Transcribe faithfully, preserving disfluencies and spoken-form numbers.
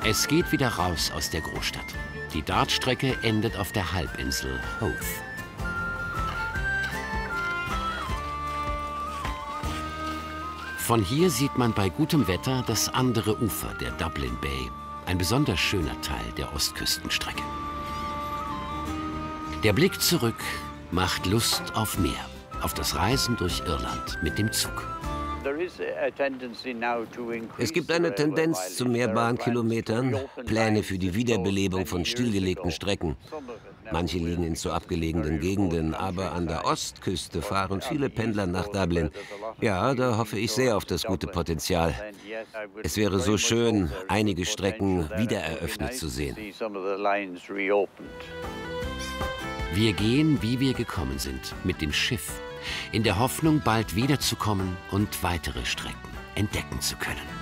Es geht wieder raus aus der Großstadt. Die Dartstrecke endet auf der Halbinsel Howth. Von hier sieht man bei gutem Wetter das andere Ufer der Dublin Bay. Ein besonders schöner Teil der Ostküstenstrecke. Der Blick zurück macht Lust auf mehr. Auf das Reisen durch Irland mit dem Zug. Es gibt eine Tendenz zu mehr Bahnkilometern, Pläne für die Wiederbelebung von stillgelegten Strecken. Manche liegen in so abgelegenen Gegenden, aber an der Ostküste fahren viele Pendler nach Dublin. Ja, da hoffe ich sehr auf das gute Potenzial. Es wäre so schön, einige Strecken wiedereröffnet zu sehen. Wir gehen, wie wir gekommen sind, mit dem Schiff, in der Hoffnung, bald wiederzukommen und weitere Strecken entdecken zu können.